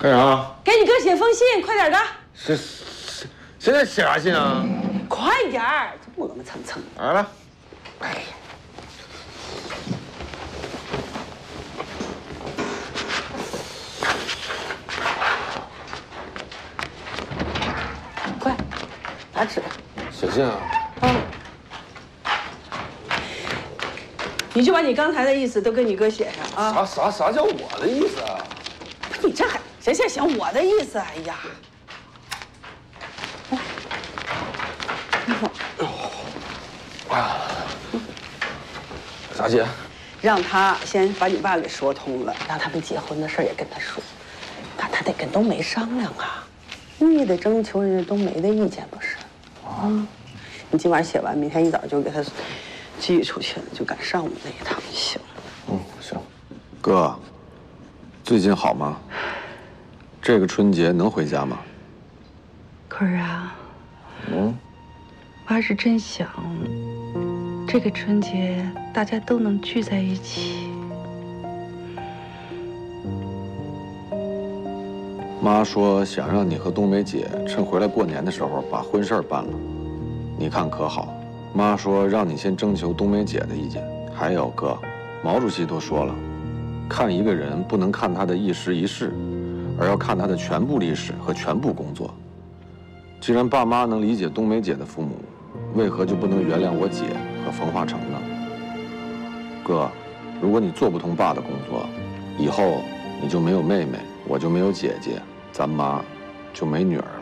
干啥？ 给你哥写封信，快点的。 现在写啥信啊？ 快点儿，磨磨蹭蹭。 来了。哎。 快，拿纸。 写信啊？ 你就把你刚才的意思都跟你哥写上啊。 啥叫我的意思啊？ 你这还谁想我的意思？哎呀！ 啥信？ 让他先把你爸给说通了，让他们结婚的事也跟他说。他得跟冬梅商量啊，你也得征求人家冬梅的意见，不是？啊，你今晚写完，明天一早就给他寄出去了，就赶上午那一趟就行。 行。 哥，最近好吗？这个春节能回家吗？ 坤儿啊，妈是真想这个春节大家都能聚在一起。 妈说想让你和冬梅姐趁回来过年的时候把婚事办了，你看可好？妈说让你先征求冬梅姐的意见。还有哥，毛主席都说了，看一个人不能看他的一时一事，而要看他的全部历史和全部工作。既然爸妈能理解冬梅姐的父母，为何就不能原谅我姐和冯化成呢？哥，如果你做不通爸的工作，以后你就没有妹妹，我就没有姐姐，咱妈就没女儿了。